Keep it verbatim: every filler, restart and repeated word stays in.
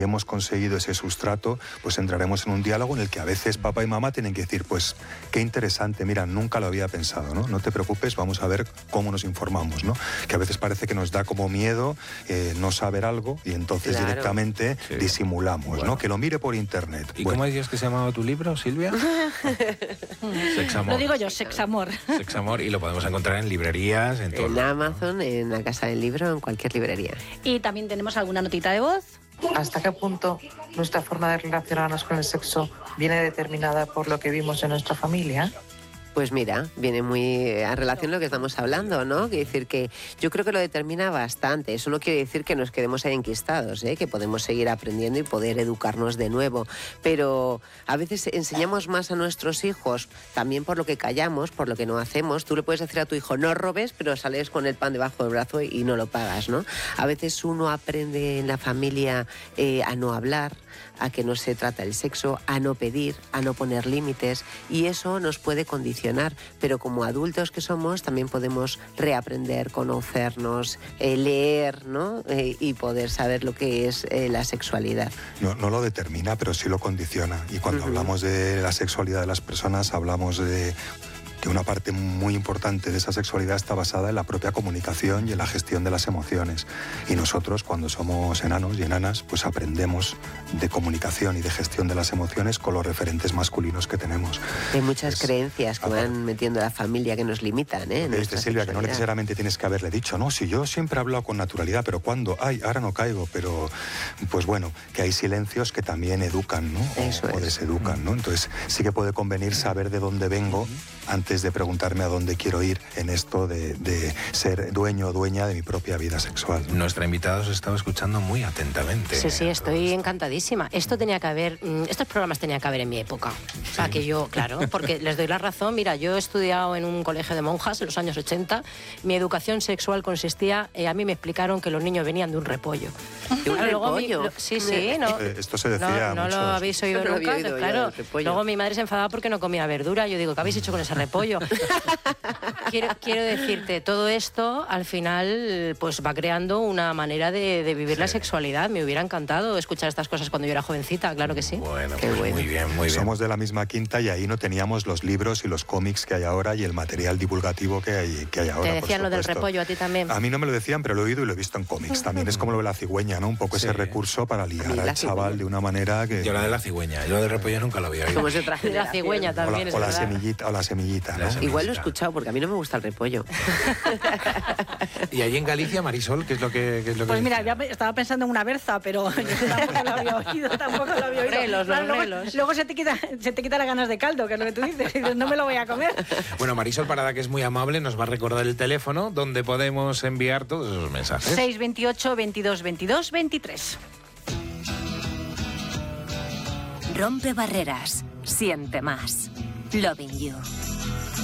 hemos conseguido ese sustrato, pues entraremos en un diálogo en el que a veces papá y mamá tienen que decir, pues qué interesante, mira, nunca lo había pensado, ¿no? No te preocupes, vamos a ver cómo nos informamos, ¿no? Que a veces parece que nos da como miedo eh, no saber algo y entonces claro. directamente sí. disimulamos, bueno. ¿no? Que lo mire por internet. ¿Y bueno. cómo decías que se llamaba tu libro, Silvia? Sexamor. Lo digo yo, Sexamor. Sexamor, y lo podemos encontrar en librerías, en todo. En Amazon, en la Casa del Libro, en cualquier librería. Y también tenemos alguna notita de voz. ¿Hasta qué punto nuestra forma de relacionarnos con el sexo viene determinada por lo que vimos en nuestra familia? Pues mira, viene muy a relación a lo que estamos hablando, ¿no? Quiere decir que yo creo que lo determina bastante. Eso no quiere decir que nos quedemos ahí enquistados, ¿eh? Que podemos seguir aprendiendo y poder educarnos de nuevo. Pero a veces enseñamos más a nuestros hijos también por lo que callamos, por lo que no hacemos. Tú le puedes decir a tu hijo, no robes, pero sales con el pan debajo del brazo y no lo pagas, ¿no? A veces uno aprende en la familia eh, a no hablar, a que no se trata el sexo, a no pedir, a no poner límites, y eso nos puede condicionar, pero como adultos que somos también podemos reaprender, conocernos, eh, leer, ¿no? Eh, y poder saber lo que es eh, la sexualidad. No, no lo determina, pero sí lo condiciona, y cuando uh-huh. hablamos de la sexualidad de las personas hablamos de... que una parte muy importante de esa sexualidad está basada en la propia comunicación y en la gestión de las emociones. Y nosotros, cuando somos enanos y enanas, pues aprendemos de comunicación y de gestión de las emociones con los referentes masculinos que tenemos. Hay muchas es, creencias que aparte, van metiendo a la familia que nos limitan, ¿eh? Dice Silvia, que no necesariamente tienes que haberle dicho, no, si yo siempre he hablado con naturalidad, pero ¿cuándo? Ay, ahora no caigo, pero pues bueno, que hay silencios que también educan, ¿no? O, Eso es. o deseducan, ¿no? Entonces sí que puede convenir saber de dónde vengo antes de preguntarme a dónde quiero ir en esto de, de ser dueño o dueña de mi propia vida sexual. Nuestra invitada os estaba escuchando muy atentamente. Sí, sí, estoy encantadísima. Esto tenía que haber, estos programas tenía que haber en mi época. O sea, sí. que yo, claro, porque les doy la razón. Mira, yo he estudiado en un colegio de monjas en los años ochenta. Mi educación sexual consistía, eh, a mí me explicaron que los niños venían de un repollo. ¿De un luego repollo? Mi, lo, sí, sí. No, eh, esto se decía No, no muchos... lo habéis oído no nunca. Oído claro. Luego mi madre se enfadaba porque no comía verdura. Yo digo, ¿qué habéis hecho con ese repollo? quiero, quiero decirte, todo esto al final pues va creando una manera de, de vivir sí. la sexualidad. Me hubiera encantado escuchar estas cosas cuando yo era jovencita, claro que sí. Bueno, Qué pues bueno. muy bien, muy bien. Somos de la misma quinta y ahí no teníamos los libros y los cómics que hay ahora y el material divulgativo que hay, que hay ahora. Te decían lo del repollo a ti también. A mí no me lo decían, pero lo he oído y lo he visto en cómics. También es como lo de la cigüeña, ¿no? Un poco sí. ese recurso para liar al chaval de una manera que... Yo la de la cigüeña, yo la del repollo nunca lo había oído. Como es otra la cigüeña también, o la, es o la semillita, o la semillita, ¿no? La Igual lo he escuchado porque a mí no me gusta el repollo. Y allí en Galicia, Marisol, ¿qué es lo que, qué es lo que Pues mira, decía? ya estaba pensando en una berza, pero yo tampoco lo había oído, tampoco lo había oído. Grelos, claro, los luego, luego se te quita, se te quita las ganas de caldo, que es lo que tú dices, y dices, no me lo voy a comer. Bueno, Marisol Parada, que es muy amable, nos va a recordar el teléfono donde podemos enviar todos esos mensajes. seis veintiocho, veintidós, veintidós, veintitrés. Rompe barreras, siente más. Loving You.